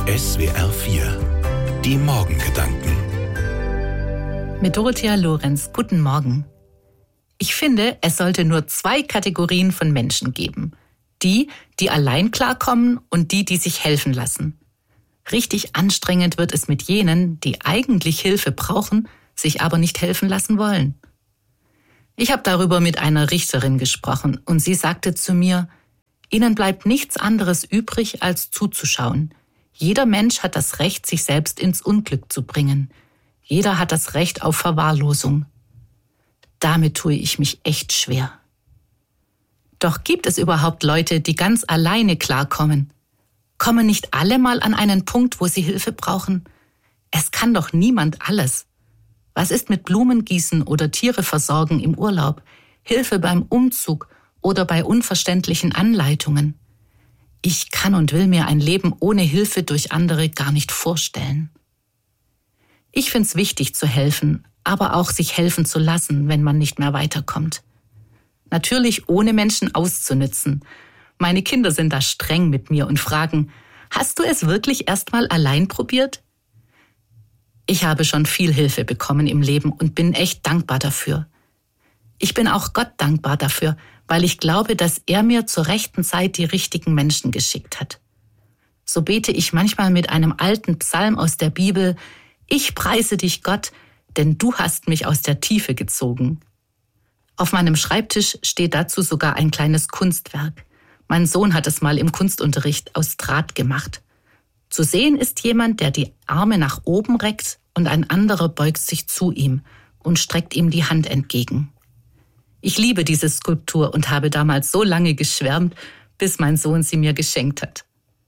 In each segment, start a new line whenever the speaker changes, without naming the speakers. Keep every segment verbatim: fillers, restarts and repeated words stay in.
S W R vier. Die Morgengedanken.
Mit Dorothea Lorenz. Guten Morgen. Ich finde, es sollte nur zwei Kategorien von Menschen geben. Die, die allein klarkommen und die, die sich helfen lassen. Richtig anstrengend wird es mit jenen, die eigentlich Hilfe brauchen, sich aber nicht helfen lassen wollen. Ich habe darüber mit einer Richterin gesprochen und sie sagte zu mir, ihnen bleibt nichts anderes übrig, als zuzuschauen. Jeder Mensch hat das Recht, sich selbst ins Unglück zu bringen. Jeder hat das Recht auf Verwahrlosung. Damit tue ich mich echt schwer. Doch gibt es überhaupt Leute, die ganz alleine klarkommen? Kommen nicht alle mal an einen Punkt, wo sie Hilfe brauchen? Es kann doch niemand alles. Was ist mit Blumengießen oder Tiere versorgen im Urlaub, Hilfe beim Umzug oder bei unverständlichen Anleitungen? Ich kann und will mir ein Leben ohne Hilfe durch andere gar nicht vorstellen. Ich finde es wichtig zu helfen, aber auch sich helfen zu lassen, wenn man nicht mehr weiterkommt. Natürlich ohne Menschen auszunützen. Meine Kinder sind da streng mit mir und fragen, hast du es wirklich erst mal allein probiert? Ich habe schon viel Hilfe bekommen im Leben und bin echt dankbar dafür. Ich bin auch Gott dankbar dafür, weil ich glaube, dass er mir zur rechten Zeit die richtigen Menschen geschickt hat. So bete ich manchmal mit einem alten Psalm aus der Bibel, ich preise dich, Gott, denn du hast mich aus der Tiefe gezogen. Auf meinem Schreibtisch steht dazu sogar ein kleines Kunstwerk. Mein Sohn hat es mal im Kunstunterricht aus Draht gemacht. Zu sehen ist jemand, der die Arme nach oben reckt und ein anderer beugt sich zu ihm und streckt ihm die Hand entgegen. Ich liebe diese Skulptur und habe damals so lange geschwärmt, bis mein Sohn sie mir geschenkt hat.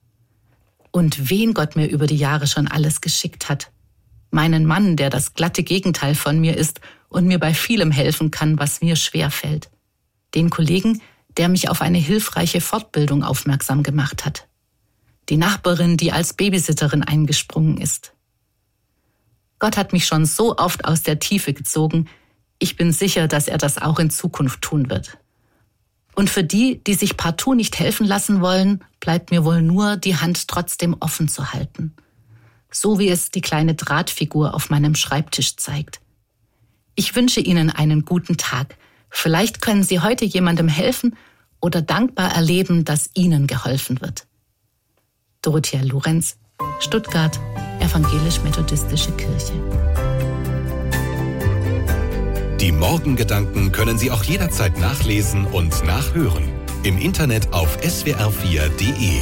Und wen Gott mir über die Jahre schon alles geschickt hat. Meinen Mann, der das glatte Gegenteil von mir ist und mir bei vielem helfen kann, was mir schwerfällt. Den Kollegen, der mich auf eine hilfreiche Fortbildung aufmerksam gemacht hat. Die Nachbarin, die als Babysitterin eingesprungen ist. Gott hat mich schon so oft aus der Tiefe gezogen, ich bin sicher, dass er das auch in Zukunft tun wird. Und für die, die sich partout nicht helfen lassen wollen, bleibt mir wohl nur, die Hand trotzdem offen zu halten. So wie es die kleine Drahtfigur auf meinem Schreibtisch zeigt. Ich wünsche Ihnen einen guten Tag. Vielleicht können Sie heute jemandem helfen oder dankbar erleben, dass Ihnen geholfen wird. Dorothea Lorenz, Stuttgart, Evangelisch-Methodistische Kirche.
Die Morgengedanken können Sie auch jederzeit nachlesen und nachhören. Im Internet auf S W R vier Punkt de.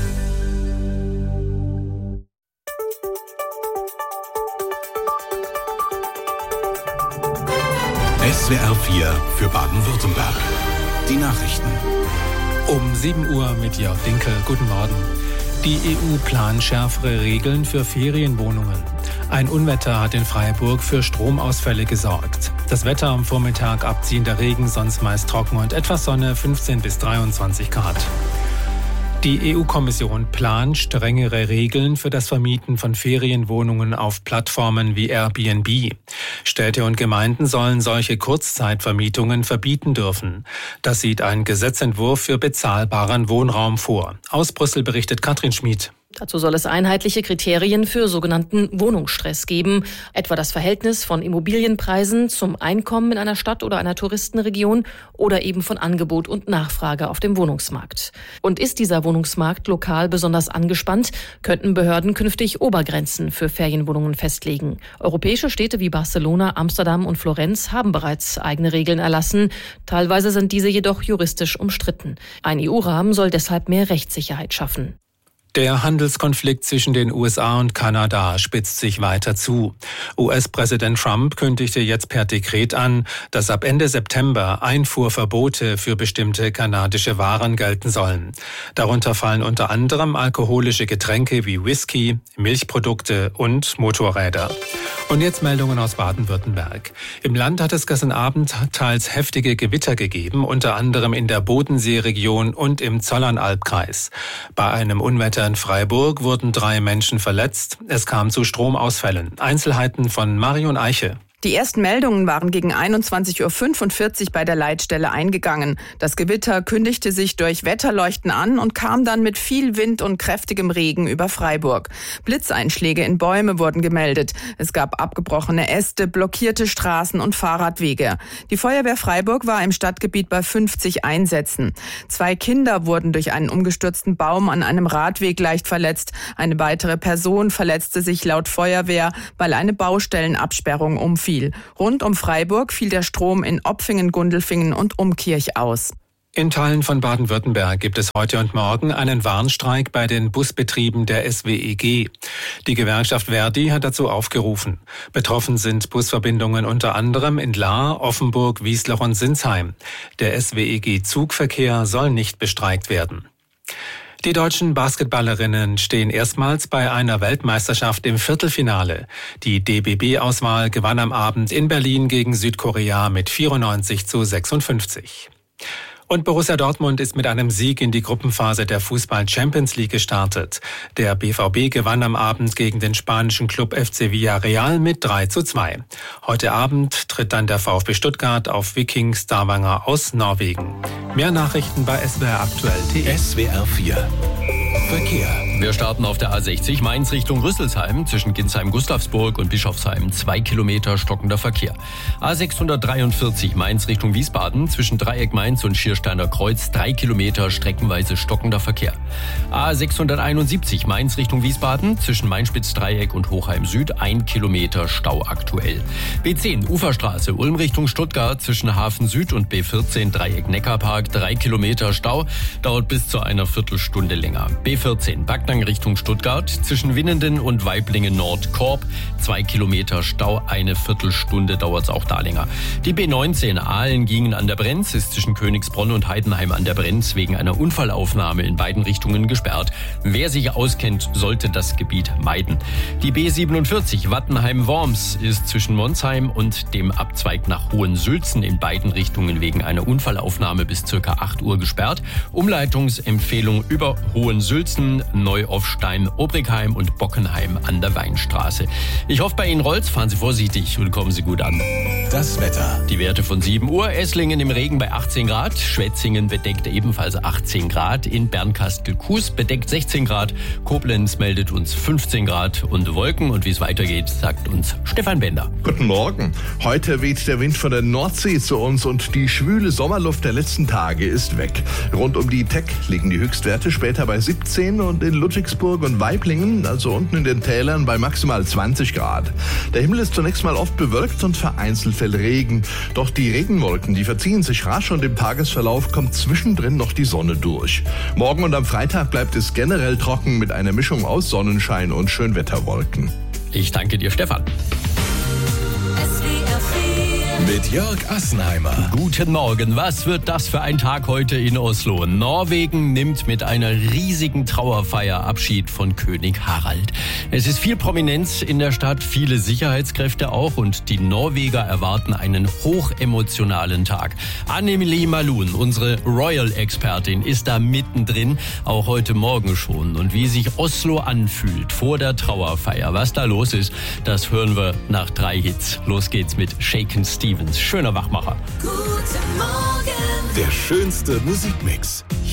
S W R vier für Baden-Württemberg. Die Nachrichten.
Um sieben Uhr mit Jörg Dinkel. Guten Morgen. Die E U plant schärfere Regeln für Ferienwohnungen. Ein Unwetter hat in Freiburg für Stromausfälle gesorgt. Das Wetter am Vormittag abziehender Regen, sonst meist trocken und etwas Sonne, fünfzehn bis dreiundzwanzig Grad. Die E U-Kommission plant strengere Regeln für das Vermieten von Ferienwohnungen auf Plattformen wie Airbnb. Städte und Gemeinden sollen solche Kurzzeitvermietungen verbieten dürfen. Das sieht ein Gesetzentwurf für bezahlbaren Wohnraum vor. Aus Brüssel berichtet Katrin Schmid.
Dazu soll es einheitliche Kriterien für sogenannten Wohnungsstress geben, etwa das Verhältnis von Immobilienpreisen zum Einkommen in einer Stadt oder einer Touristenregion oder eben von Angebot und Nachfrage auf dem Wohnungsmarkt. Und ist dieser Wohnungsmarkt lokal besonders angespannt, könnten Behörden künftig Obergrenzen für Ferienwohnungen festlegen. Europäische Städte wie Barcelona, Amsterdam und Florenz haben bereits eigene Regeln erlassen. Teilweise sind diese jedoch juristisch umstritten. Ein E U-Rahmen soll deshalb mehr Rechtssicherheit schaffen.
Der Handelskonflikt zwischen den U S A und Kanada spitzt sich weiter zu. U S-Präsident Trump kündigte jetzt per Dekret an, dass ab Ende September Einfuhrverbote für bestimmte kanadische Waren gelten sollen. Darunter fallen unter anderem alkoholische Getränke wie Whisky, Milchprodukte und Motorräder. Und jetzt Meldungen aus Baden-Württemberg. Im Land hat es gestern Abend teils heftige Gewitter gegeben, unter anderem in der Bodenseeregion und im Zollernalbkreis. Bei einem Unwetter in Freiburg wurden drei Menschen verletzt. Es kam zu Stromausfällen. Einzelheiten von Marion Eiche.
Die ersten Meldungen waren gegen einundzwanzig Uhr fünfundvierzig bei der Leitstelle eingegangen. Das Gewitter kündigte sich durch Wetterleuchten an und kam dann mit viel Wind und kräftigem Regen über Freiburg. Blitzeinschläge in Bäume wurden gemeldet. Es gab abgebrochene Äste, blockierte Straßen und Fahrradwege. Die Feuerwehr Freiburg war im Stadtgebiet bei fünfzig Einsätzen. Zwei Kinder wurden durch einen umgestürzten Baum an einem Radweg leicht verletzt. Eine weitere Person verletzte sich laut Feuerwehr, weil eine Baustellenabsperrung umfiel. Rund um Freiburg fiel der Strom in Opfingen, Gundelfingen und Umkirch aus.
In Teilen von Baden-Württemberg gibt es heute und morgen einen Warnstreik bei den Busbetrieben der S W E G. Die Gewerkschaft Verdi hat dazu aufgerufen. Betroffen sind Busverbindungen unter anderem in Lahr, Offenburg, Wiesloch und Sinsheim. Der S W E G-Zugverkehr soll nicht bestreikt werden. Die deutschen Basketballerinnen stehen erstmals bei einer Weltmeisterschaft im Viertelfinale. Die D B B-Auswahl gewann am Abend in Berlin gegen Südkorea mit vierundneunzig zu sechsundfünfzig. Und Borussia Dortmund ist mit einem Sieg in die Gruppenphase der Fußball-Champions League gestartet. Der B V B gewann am Abend gegen den spanischen Club F C Villarreal mit drei zu zwei. Heute Abend tritt dann der VfB Stuttgart auf Viking Stavanger aus Norwegen. Mehr Nachrichten bei S W R aktuell punkt de.
S W R vier Verkehr.
Wir starten auf der A sechzig Mainz Richtung Rüsselsheim zwischen Ginsheim-Gustavsburg und Bischofsheim. Zwei Kilometer stockender Verkehr. A sechshundertdreiundvierzig Mainz Richtung Wiesbaden zwischen Dreieck Mainz und Schiersteiner Kreuz. Drei Kilometer streckenweise stockender Verkehr. A sechshunderteinundsiebzig Mainz Richtung Wiesbaden zwischen Mainspitz-Dreieck und Hochheim Süd. Ein Kilometer Stau aktuell. B zehn Uferstraße Ulm Richtung Stuttgart zwischen Hafen Süd und B vierzehn Dreieck Neckarpark. Drei Kilometer Stau. Dauert bis zu einer Viertelstunde länger. B vierzehn Backnang Richtung Stuttgart zwischen Winnenden und Weiblingen Nord Korb. Zwei Kilometer Stau, eine Viertelstunde dauert es auch da länger. Die B neunzehn Aalen gingen an der Brenz, ist zwischen Königsbronn und Heidenheim an der Brenz wegen einer Unfallaufnahme in beiden Richtungen gesperrt. Wer sich auskennt, sollte das Gebiet meiden. Die B siebenundvierzig Wattenheim-Worms ist zwischen Monsheim und dem Abzweig nach Hohensülzen in beiden Richtungen wegen einer Unfallaufnahme bis circa acht Uhr gesperrt. Umleitungsempfehlung über Hohensülzen, Neuoffstein, Obrigheim und Bockenheim an der Weinstraße. Ich hoffe, bei Ihnen rollt's. Fahren Sie vorsichtig und kommen Sie gut an.
Das Wetter.
Die Werte von sieben Uhr. Esslingen im Regen bei achtzehn Grad. Schwetzingen bedeckt ebenfalls achtzehn Grad. In Bernkastel-Kues bedeckt sechzehn Grad. Koblenz meldet uns fünfzehn Grad und Wolken. Und wie es weitergeht, sagt uns Stefan Bender.
Guten Morgen. Heute weht der Wind von der Nordsee zu uns und die schwüle Sommerluft der letzten Tage ist weg. Rund um die Teck liegen die Höchstwerte später bei siebzehn und in Ludwigsburg und Waiblingen, also unten in den Tälern, bei maximal zwanzig Grad. Der Himmel ist zunächst mal oft bewölkt und vereinzelt fällt Regen. Doch die Regenwolken, die verziehen sich rasch und im Tagesverlauf kommt zwischendrin noch die Sonne durch. Morgen und am Freitag bleibt es generell trocken mit einer Mischung aus Sonnenschein und Schönwetterwolken.
Ich danke dir, Stefan.
Mit Jörg Assenheimer.
Guten Morgen. Was wird das für ein Tag heute in Oslo? Norwegen nimmt mit einer riesigen Trauerfeier Abschied von König Harald. Es ist viel Prominenz in der Stadt, viele Sicherheitskräfte auch und die Norweger erwarten einen hochemotionalen Tag. Annelie Malun, unsere Royal-Expertin, ist da mittendrin, auch heute Morgen schon. Und wie sich Oslo anfühlt vor der Trauerfeier, was da los ist, das hören wir nach drei Hits. Los geht's mit Shakin' Stevens. Schöner Wachmacher.
Guten Morgen. Der schönste Musikmix.